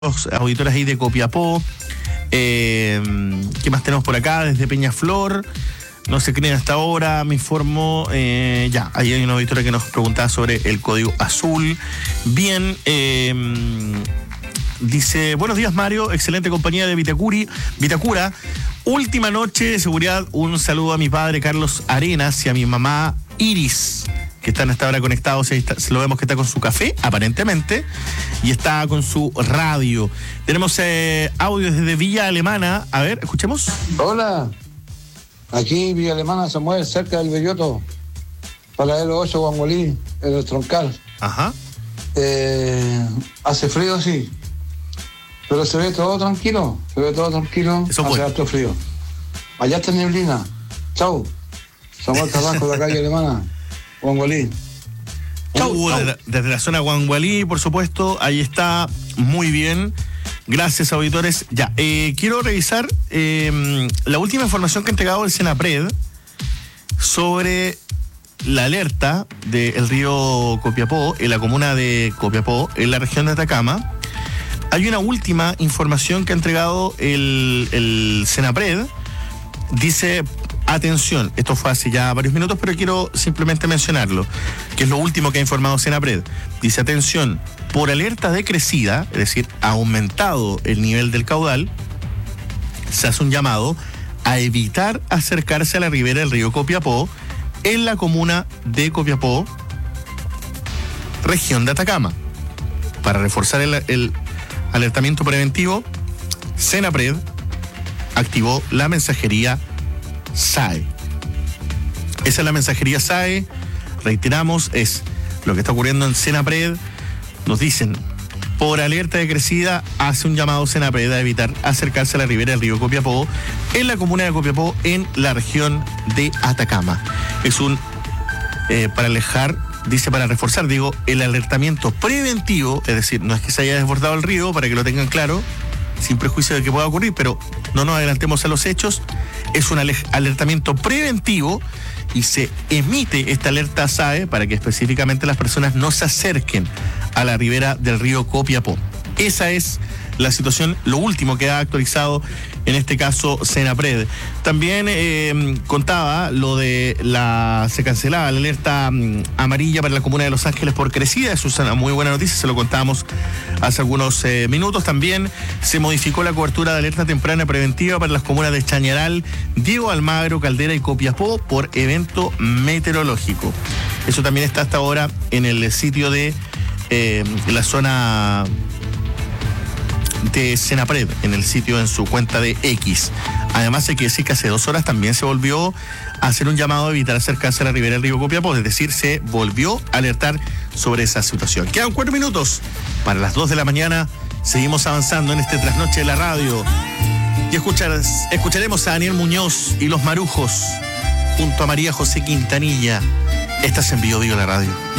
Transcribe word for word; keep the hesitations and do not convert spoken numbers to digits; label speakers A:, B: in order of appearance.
A: Los auditores ahí de Copiapó. Eh, ¿Qué más tenemos por acá? Desde Peñaflor. No se creen hasta ahora, me informo. Eh, ya, ahí hay una auditora que nos preguntaba sobre el código azul. Bien, eh, dice: buenos días, Mario, excelente compañía de Vitacuri, Vitacura. Última noche de seguridad. Un saludo a mi padre Carlos Arenas y a mi mamá Iris, que están hasta ahora conectados. Ahí está, lo vemos que está con su café, aparentemente, y está con su radio. Tenemos eh, audio desde Villa Alemana. A ver, escuchemos.
B: Hola, aquí Villa Alemana, Samuel, cerca del Belloto, para el ocho Guangolí, en el Troncal.
A: Ajá.
B: Eh, hace frío, sí, pero se ve todo tranquilo, se ve todo tranquilo.
A: Eso
B: hace
A: bueno.
B: harto frío. Allá está neblina. Chau. Samuel Carrasco, de la calle Alemana, Guangolí.
A: Chau, uh, desde, desde la zona Guangolí, por supuesto, ahí está, muy bien. Gracias, auditores. Ya, eh, quiero revisar eh, la última información que ha entregado el Senapred sobre la alerta del río Copiapó, en la comuna de Copiapó, en la región de Atacama. Hay una última información que ha entregado el, el Senapred. Dice: atención, esto fue hace ya varios minutos, pero quiero simplemente mencionarlo, que es lo último que ha informado Senapred. Dice: atención, por alerta de crecida, es decir, ha aumentado el nivel del caudal, se hace un llamado a evitar acercarse a la ribera del río Copiapó en la comuna de Copiapó, región de Atacama. Para reforzar el, el alertamiento preventivo, Senapred activó la mensajería S A E. Esa es la mensajería S A E. Reiteramos, es lo que está ocurriendo en Senapred. Nos dicen: por alerta de crecida, hace un llamado Senapred a evitar acercarse a la ribera del río Copiapó en la comuna de Copiapó, en la región de Atacama. Es un, eh, para alejar, dice, para reforzar, digo, el alertamiento preventivo, es decir, no es que se haya desbordado el río, para que lo tengan claro, sin prejuicio de que pueda ocurrir, pero no nos adelantemos a los hechos. Es un alertamiento preventivo y se emite esta alerta S A E para que específicamente las personas no se acerquen a la ribera del río Copiapó. Esa es la situación, lo último que ha actualizado en este caso Senapred. También eh, contaba lo de la, se cancelaba la alerta um, amarilla para la comuna de Los Ángeles por crecida. Eso es una muy buena noticia, se lo contábamos hace algunos eh, minutos. También se modificó la cobertura de alerta temprana preventiva para las comunas de Chañaral, Diego Almagro, Caldera y Copiapó por evento meteorológico. Eso también está hasta ahora en el sitio de eh, la zona de Senapred, en el sitio, en su cuenta de X. Además, hay que decir que hace dos horas también se volvió a hacer un llamado a evitar acercarse a la ribera del río Copiapó, es decir, se volvió a alertar sobre esa situación. Quedan cuatro minutos para las dos de la mañana. Seguimos avanzando en este trasnoche de la radio y escuchar, escucharemos a Daniel Muñoz y los Marujos junto a María José Quintanilla. Estás en Bio Bio la radio.